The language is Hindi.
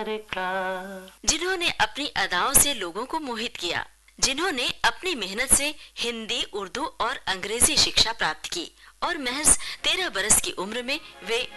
प्यार का। जिन्होंने अपनी अदाओं से लोगों को मोहित किया, जिन्होंने अपनी मेहनत से हिंदी, उर्दू और अंग्रेजी शिक्षा प्राप्त की और महज 13 बरस की उम्र में वे